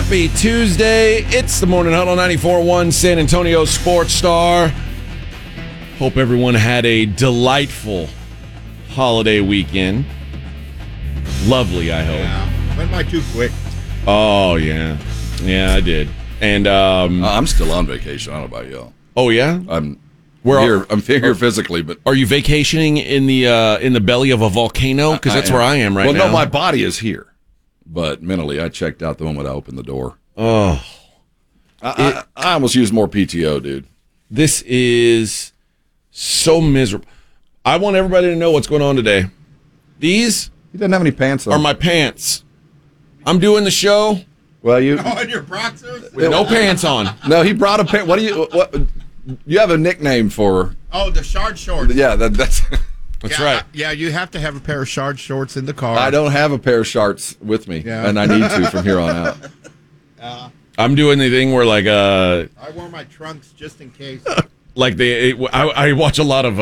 Happy Tuesday. It's the Morning Huddle 94.1 San Antonio Sports Star. Hope everyone had a delightful holiday weekend. Lovely, I hope. Yeah. Went by too quick. Oh, yeah. Yeah, I did. And I'm still on vacation. I don't know about y'all. oh, yeah? I'm here physically, but Are you vacationing in the belly of a volcano? Because that's where I am right now. Well, no, my body is here, but mentally, I checked out the moment I opened the door. Oh. I almost used more PTO, dude. This is so miserable. I want everybody to know what's going on today. These He doesn't have any pants on. are my pants. I'm doing the show Well, you Oh, and your boxers? with no pants on. no. He brought a pant. What you have a nickname for? Oh, the shard shorts. Yeah, that's. That's Yeah, right. Yeah, you have to have a pair of shard shorts in the car. I don't have a pair of shorts with me, Yeah. and I need to from here on out. I'm doing the thing where I wore my trunks just in case. I watch a lot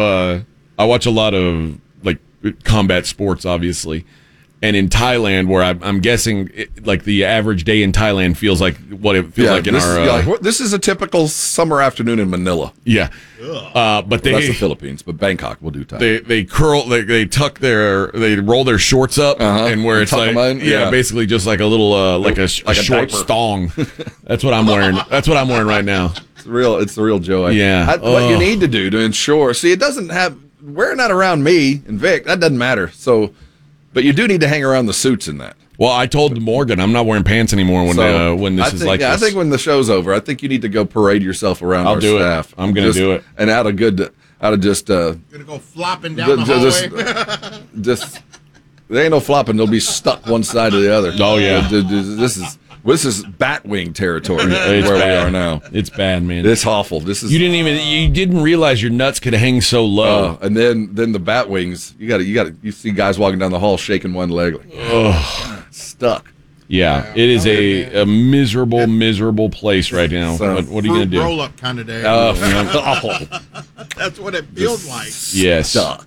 of like combat sports, obviously, and in Thailand, where I'm guessing like the average day in Thailand feels like what it feels like in this our is this is a typical summer afternoon in Manila. yeah. But Well, that's the they Philippines, but Bangkok will do Thai. they curl they tuck they roll their shorts up and where And it's tuck like 'em in? Yeah. basically just like a little like a Like a short diaper. thong. That's what I'm wearing. That's what I'm wearing right now. It's the real joy. Yeah. What you Ugh. need to do to ensure. See, it doesn't have wearing that around me and Vic. That doesn't matter. So, but you do need to hang around the suits in that. Well, I told Morgan I'm not wearing pants anymore when this is like this. I think when the show's over, I think you need to go parade yourself around I'll our do it. staff. I'm gonna do it. And out of just Gonna go flopping down the hallway. just there ain't no flopping. They'll be stuck one side or the other. Oh, yeah. This is Batwing territory It's where bad. we are now. It's bad, man. It's awful. This is You didn't realize your nuts could hang so low. and then the bat wings. You see guys walking down the hall shaking one leg, like, stuck. Yeah, it is a miserable place right now. So- What are you gonna do? Roll up kind of day. That's what it feels like. Yes. Stuck.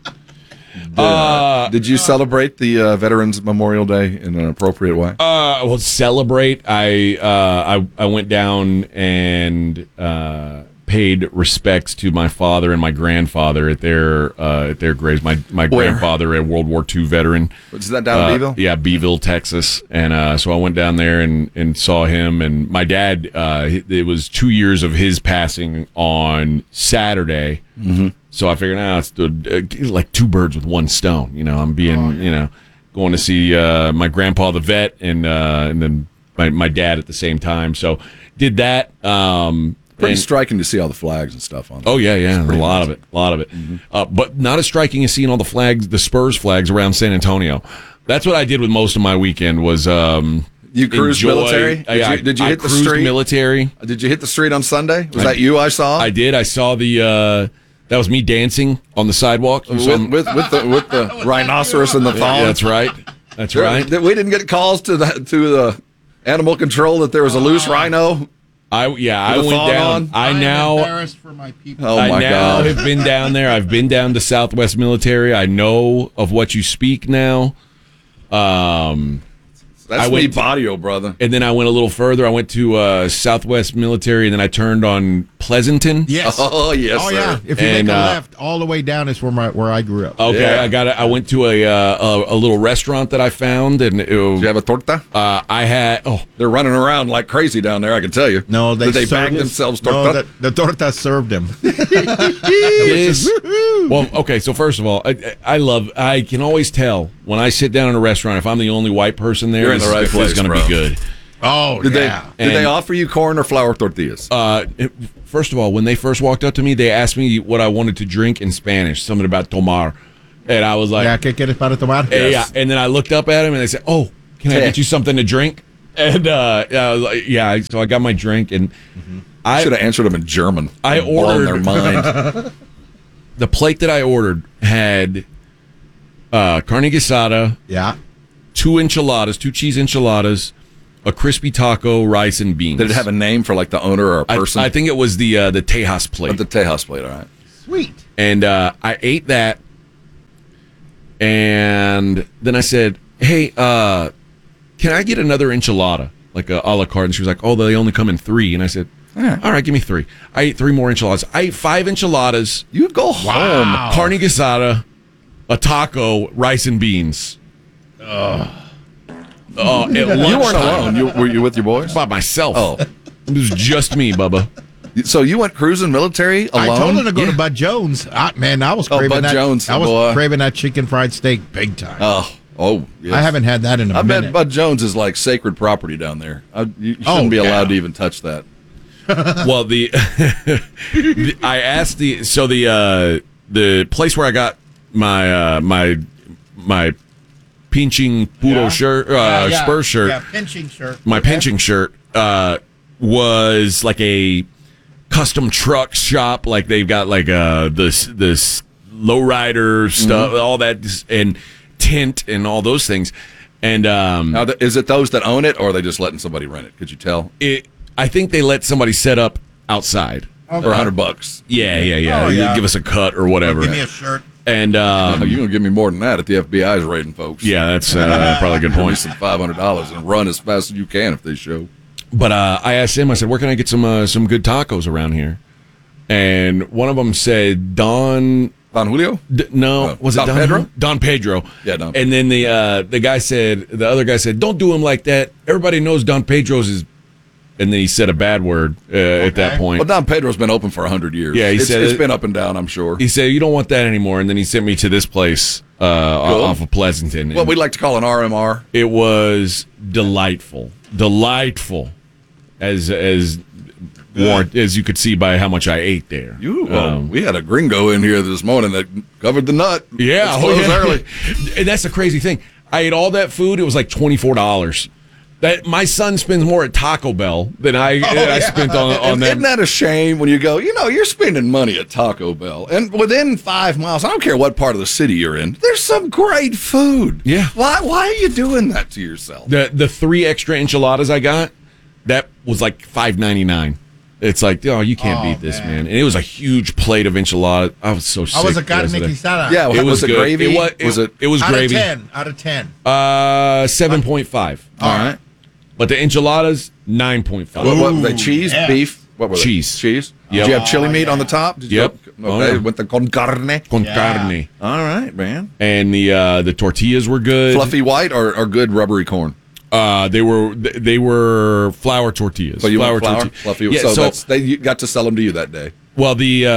Did you celebrate the Veterans Memorial Day in an appropriate way? Well, celebrate. I went down and paid respects to my father and my grandfather at their graves. My grandfather, a World War II veteran. Was that down in Beeville? Yeah, Beeville, Texas. And so I went down there and saw him. And my dad, it was 2 years of his passing on Saturday. Mm-hmm. So I figured, it's like two birds with one stone. You know, I'm being, going to see my grandpa, the vet, and then my dad at the same time. So did that. Pretty striking to see all the flags and stuff on it. Oh yeah, a lot amazing. of it. Mm-hmm. But not as striking as seeing all the flags, the Spurs flags around San Antonio. That's what I did with most of my weekend. Was you cruised military? Did you hit the cruised street? Military. Did you hit the street on Sunday? Was that you? I saw. I did. I saw the. That was me dancing on the sidewalk with the rhinoceros and the thong. Yeah, that's right. That's right. We didn't get calls to the animal control that there was a loose rhino. I went thong down. on? I'm embarrassed for my people. Oh I my now God! have been down there. I've been down to Southwest Military. I know of what you speak now. That's I me, went to- Badio, brother. And then I went a little further. I went to Southwest Military, and then I turned on Pleasanton. Yes. Oh yes, Oh sir. yeah. If you And, make a left, all the way down is where I grew up. Okay, Yeah. I went to a little restaurant that I found, and Did you have a torta? I had. Oh, They're running around like crazy down there. I can tell you. No, Did they bag served- themselves No, torta? the torta served them. well, okay. So first of all, I can always tell when I sit down in a restaurant if I'm the only white person there. You're in the right this place, is going to bro. be good. Oh Did yeah. they And- offer you corn or flour tortillas? First of all, when they first walked up to me, they asked me what I wanted to drink in Spanish, something about tomar, and I was like, Yeah, ¿qué quieres para tomar? Yeah. And then I looked up at him and they said, "Oh, can I get you something to drink?" And I was like, "Yeah." So I got my drink, and I should have answered them in German. I Blown their ordered- mind. the plate that I ordered had carne asada, Yeah. two cheese enchiladas, a crispy taco, rice, and beans. Did it have a name for like the owner or a person? I think it was the Tejas plate. the Tejas plate. All right. Sweet. And I ate that, and then I said, "Hey, can I get another enchilada? like a la carte, and she was like, "Oh, they only come in 3." And I said, "All right, give me 3." I ate 3 more enchiladas. I ate 5 enchiladas. You go home. Carne asada, a taco, rice and beans. At You weren't lunchtime. alone. Were you with your boys? By myself. Oh. It was just me, Bubba. So you went cruising military alone? I told him to go Yeah. to Bud Jones. I was Oh, craving Bud that. Jones, I was boy. craving that chicken fried steak big time. Oh, yes. I haven't had that in a I minute. bet Bud Jones is like sacred property down there. You shouldn't Oh, be allowed yeah. to even touch that. Well, I asked the place where I got my pinching poodle shirt, Spurs shirt, Yeah, pinching shirt. my pinching shirt, was like a custom truck shop. Like they've got like this lowrider stuff, all that, and tint and all those things. And Now, is it those that own it, or are they just letting somebody rent it? Could you tell? I think they let somebody set up outside. For $100. Yeah. Oh, yeah. Give us a cut or whatever. Give me a shirt. And You're gonna give me more than that if the FBI's raiding folks. yeah, that's probably a good Give me point. some $500 and run as fast as you can if they show. But I asked him. I said, "Where can I get some good tacos around here?" And one of them said, "Don Julio? was it Don Pedro? Don Pedro. Yeah, Don And then the other guy said, "Don't do him like that. Everybody knows Don Pedro's is." And then he said a bad word at that point. Well, Don Pedro's been open for 100 years. Yeah, he said it's it- been up and down, I'm sure. He said, "You don't want that anymore." And then he sent me to this place off of Pleasanton. What we like to call an RMR. It was delightful, as you could see by how much I ate there. We had a gringo in here this morning that covered the nut. Yeah, It's closed early. And that's the crazy thing. I ate all that food. It was like $24. That my son spends more at Taco Bell than I spent on that. Isn't that a shame when you go, you're spending money at Taco Bell, and within 5 miles, I don't care what part of the city you're in, there's some great food. Yeah. Why are you doing that to yourself? The 3 extra enchiladas I got, that was like $5.99. It's like, you can't beat this, man. And it was a huge plate of enchiladas. I was so sick. I was a the rest carne of that. quisada. Yeah, It was it good. gravy? It was out gravy. Out of 10. 7.5. All right. But the enchiladas, 9.5. What were they? Cheese, yeah. beef? What were they? Cheese. Cheese? Yep. Did you have chili meat on the top? Did you Yep. have- Oh, okay, yeah. with the con carne. Con Yeah. carne. All right, man. And the tortillas were good. Fluffy white or good rubbery corn? They were flour tortillas. So you want flour? torti- Fluffy. Yeah, so you got to sell them to you that day. well,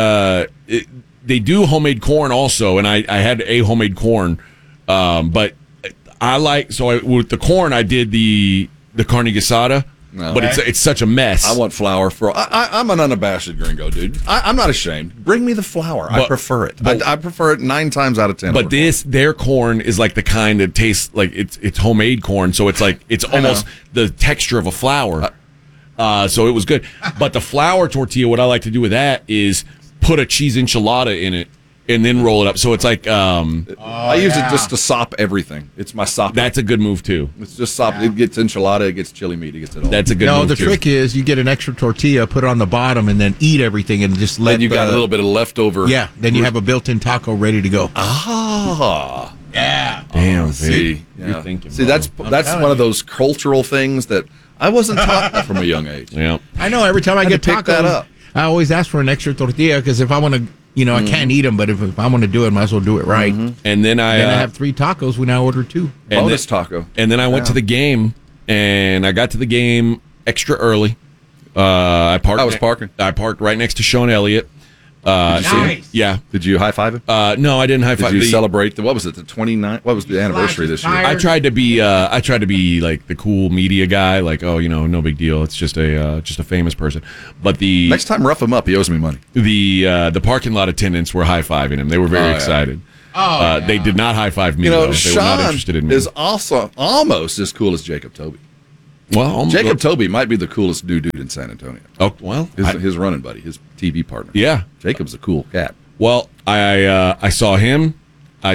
they do homemade corn also, and I had a homemade corn, but I with the corn I did the carne asada, No. but it's such a mess. I want flour for. I'm an unabashed gringo, dude. I'm not ashamed. Bring me the flour. I But- prefer it. but- I prefer it 9 times out of 10. But their corn is like the kind that tastes like it's homemade corn, so it's like it's almost the texture of a flour. So it was good. But the flour tortilla, what I like to do with that is put a cheese enchilada in it and then roll it up. So it's like I use it just to sop everything. It's my sop. that's a good move too. It's just sop. It gets enchilada. It gets chili meat. It gets it all. That's a good No, move the too. trick is you get an extra tortilla, put it on the bottom, and then eat everything and just let then you got a little bit of leftover. Yeah, then you have a built-in taco ready to go. Ah. Yeah. Damn, See, You're thinking. See, bro. that's telling one of those cultural things that I wasn't taught from a young age. Yeah. I know every time I Had get to pick that tacos, up. I always ask for an extra tortilla because if I want to, I can't eat them, but if I want to do it, might as well do it right. And then I Then I have 3 tacos when I order 2. and Bonus then, taco. and then I went to the game, and I got to the game extra early. I parked. I was parking. I parked right next to Sean Elliott. Nice. Yeah. Did you high five him? No, I didn't high Did five. you celebrate what was it? The 29th? What was the anniversary this year? Flash I tried to be like the cool media guy, like, no big deal. It's just a famous person. But the Next time, rough him up. He owes me money. the parking lot attendants were high fiving him. They were very Oh, yeah. excited. Oh, They did not high five me. You know, though. They were not Sean interested in me. is also almost as cool as Jacob Toby. well, Jacob Toby might be the coolest new dude in San Antonio. Oh well, His running buddy, his TV partner. yeah. Jacob's a cool cat. Well, I saw him. I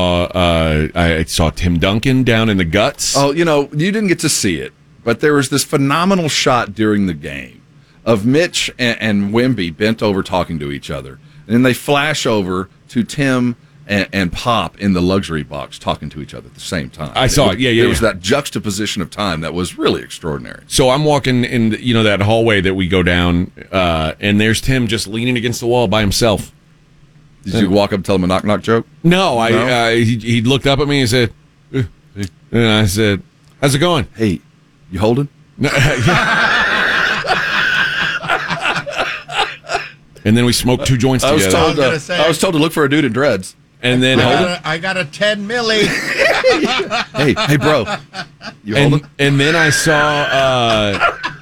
saw Tim Duncan down in the guts. Oh, you didn't get to see it, but there was this phenomenal shot during the game of Mitch and Wemby bent over talking to each other. And then they flash over to Tim and Pop in the luxury box talking to each other at the same time. I saw it. Yeah. There was that juxtaposition of time that was really extraordinary. So I'm walking in, that hallway that we go down, and there's Tim just leaning against the wall by himself. Did you walk up and tell him a knock-knock joke? No, he looked up at me and said, and I said, "How's it going?" Hey, you holding? And then we smoked 2 joints I was together. told. I was told to look for a dude in dreads. And then I got a 10 milli. Hey, bro, you holding? and then I saw.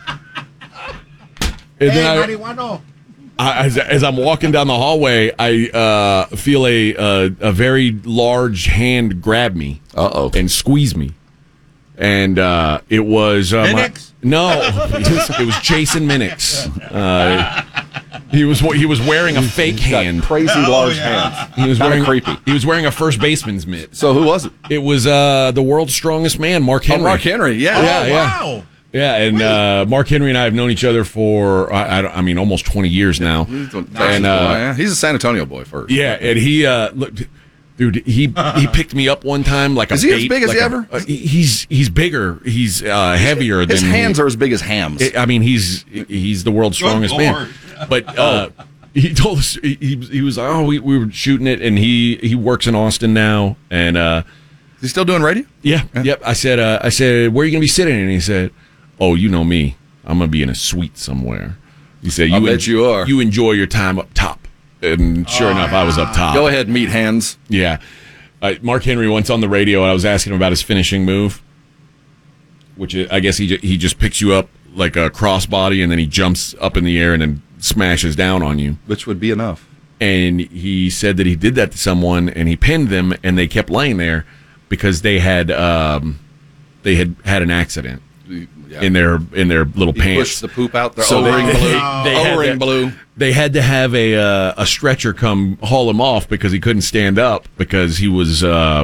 Marijuano. As I'm walking down the hallway, I feel a very large hand grab me and squeeze me, and it was Minix? It was Jason Minix. He was wearing a fake hand, Crazy large hands. He was Kinda wearing creepy. He was wearing a first baseman's mitt. So who was it? It was the world's strongest man, Mark Henry. Mark Henry. Yeah. Wow. Yeah, and Mark Henry and I have known each other for almost 20 years now. And he's a San Antonio boy first. Yeah, and he look, dude, he picked me up one time like a. Is he bait, as big as like he ever? He's bigger. He's heavier than His hands are as big as hams. I mean, he's the world's strongest man. But he told us he was like, oh, we were shooting it, and he works in Austin now, and Is he still doing radio? yeah, yep. I said, where are you gonna be sitting? And he said, oh, you know me, I'm gonna be in a suite somewhere. He said, I bet you are. You enjoy your time up top, and sure enough, I was up top. Go ahead, meat hands. Yeah. Mark Henry once on the radio, and I was asking him about his finishing move, which I guess he just picks you up like a crossbody, and then he jumps up in the air and then smashes down on you. Which would be enough. And he said that he did that to someone, and he pinned them, and they kept laying there because they had an accident in their little pants. Push the poop out. Their So O-ring blue. O-ring blue. They had to have a stretcher come haul him off because he couldn't stand up because he was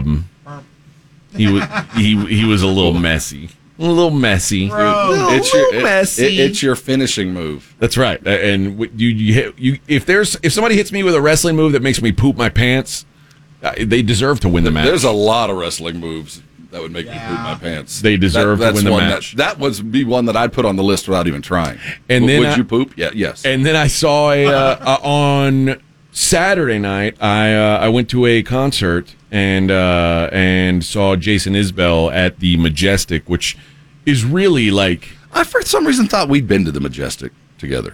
he was a little messy. A little messy. It's your finishing move. That's right. And if somebody hits me with a wrestling move that makes me poop my pants, they deserve to win the match. There's a lot of wrestling moves that would make me poop my pants. They deserve to win the match. That would be one that I'd put on the list without even trying. And then would you poop? Yeah, yes. And then I saw on Saturday night. I went to a concert and saw Jason Isbell at the Majestic, which is really like. I for some reason thought we'd been to the Majestic together.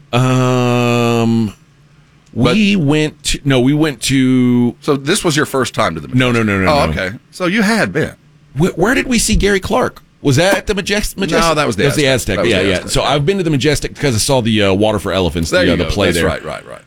We went to. So this was your first time to the Majestic? No. Oh, okay. So you had been. Where did we see Gary Clark? Was that at the Majestic? No, that was the Aztec. That was yeah. the Aztec. So I've been to the Majestic because I saw the Water for Elephants, the play That's there. Right.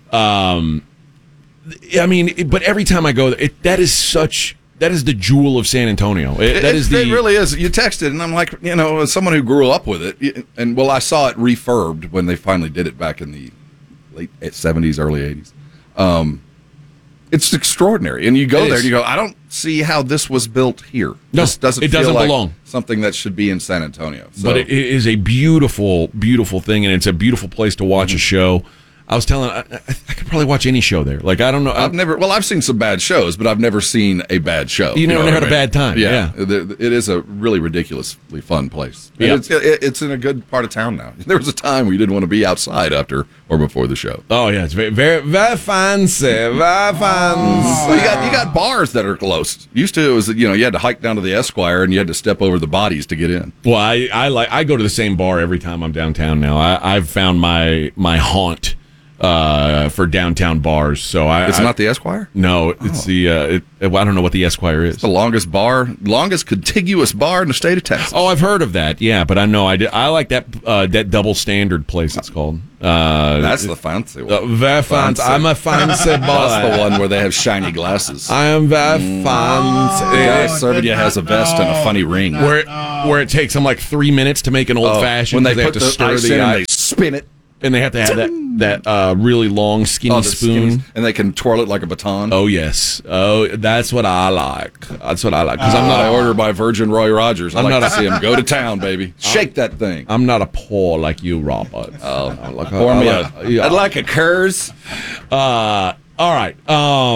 I mean, but every time I go there, that is the jewel of San Antonio. It really is. You texted, and I'm like, as someone who grew up with it, and I saw it refurbed when they finally did it back in the late 70s, early 80s. It's extraordinary, and you go there and you go, I don't see how this was built here. No, this doesn't it feel doesn't like belong. something that should be in San Antonio. So. But it is a beautiful, beautiful thing, and it's a beautiful place to watch a show. I was telling, I could probably watch any show there. Like, I don't know. I've seen some bad shows, but I've never seen a bad show. You never had a bad time. Yeah. It is a really ridiculously fun place. Yeah. And it's in a good part of town now. There was a time where you didn't want to be outside after or before the show. Oh, yeah. It's very, very, very fancy. Very fancy. Well, you got bars that are close. Used to, it was, you had to hike down to the Esquire and you had to step over the bodies to get in. Well, I go to the same bar every time I'm downtown now. I've found my haunt for downtown bars. So it's not the Esquire? No, it's the I don't know what the Esquire is. It's the longest contiguous bar in the state of Texas. Oh, I've heard of that. Yeah, but I know I like that double standard place. It's called. That's the fancy one. Very fancy. I'm a fancy boy. That's the one where they have shiny glasses. I am very fancy. The guy serving you has a vest and a funny ring. Where it takes them like 3 minutes to make an old fashioned. When they have put to the stir ice the in and ice. they spin it. And they have to have that really long, skinny spoon. And they can twirl it like a baton. Oh, yes. Oh, that's what I like. That's what I like. Because I order by Virgin Roy Rogers. I like to see him go to town, baby. Shake that thing. I'm not a poor like you, Robert. I'd like a Kurz. All right.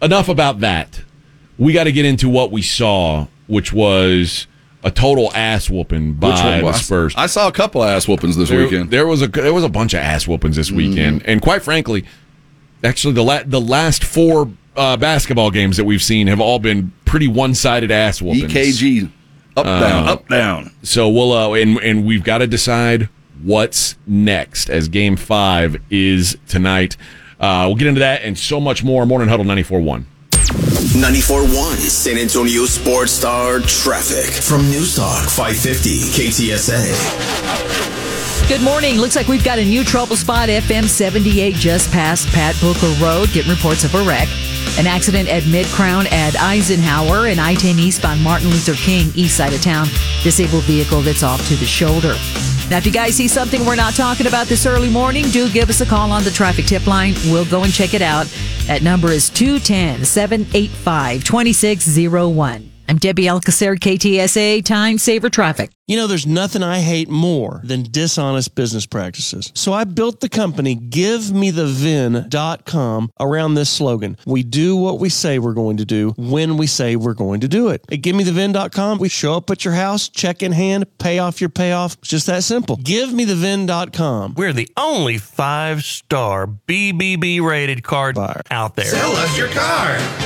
enough about that. We got to get into what we saw, which was a total ass whooping by the Spurs. I saw a couple ass whoopings this weekend. There was a bunch of ass whoopings this weekend, and quite frankly, actually the last 4 basketball games that we've seen have all been pretty one-sided ass whoopings. EKG, up down. So we'll and we've got to decide what's next as Game 5 is tonight. We'll get into that and so much more. Morning Huddle 94.1. 94.1 San Antonio Sports Star Traffic from Newstalk 550 KTSA. Good morning. Looks like we've got a new trouble spot, FM 78, just past Pat Booker Road. Getting reports of a wreck. An accident at Mid-Crown at Eisenhower and I-10 eastbound Martin Luther King, east side of town. Disabled vehicle that's off to the shoulder. Now, if you guys see something we're not talking about this early morning, do give us a call on the traffic tip line. We'll go and check it out. That number is 210-785-2601. I'm Debbie Alcacer, KTSA Time Saver Traffic. You know, there's nothing I hate more than dishonest business practices. So I built the company GiveMeTheVin.com around this slogan. We do what we say we're going to do when we say we're going to do it. At GiveMeTheVin.com, we show up at your house, check in hand, pay off your payoff. It's just that simple. GiveMeTheVin.com. We're the only 5-star BBB rated card buyer out there. Sell us your car.